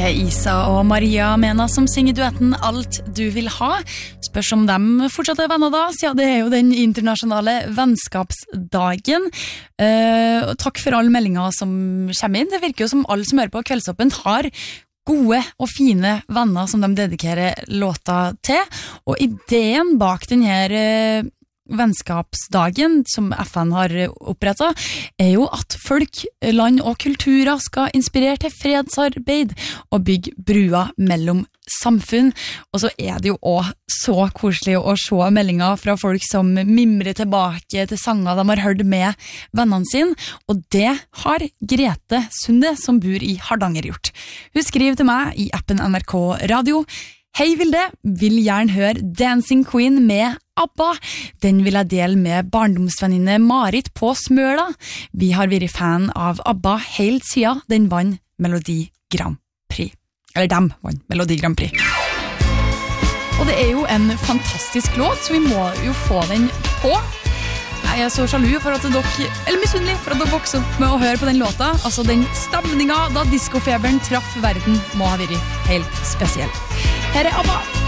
Isa og Maria Mena som synger duetten Alt du vil ha. Spørs om dem fortsatt venner da, siden det jo den internasjonale vennskapsdagen. Takk for alle meldinger som kommer inn. Det virker jo som alle som hører på Kveldsåpen har gode og fine venner som de dedikerer låta til. Og ideen bak denne vennskapsdagen som FN har opprettet jo at folk, land og kulturer skal inspirere til fredsarbeid og bygge bruer mellom samfunn. Og så det jo også så koselig å se meldinger fra folk som mimrer tilbake til sanger de har hørt med vennene sine, og det har Grete Sunde som bor i Hardanger gjort. Hun skriver til meg i appen NRK Radio: Hei Vilde, vil gjerne høre Dancing Queen med ABBA. Den vil jeg dele med barndomsvenninne Marit på Smøla. Vi har vært fan av ABBA helt siden den vann Melodi Grand Prix. Eller dem vann Melodi Grand Prix. Og det jo en fantastisk låt, så vi må jo få den på. Jeg så sjalu for at dere, eller misunnelig for at dere vokste opp med å høre på den låta. Altså den stemningen da discofeberen traff verden må ha vært helt spesiell. Her ABBA.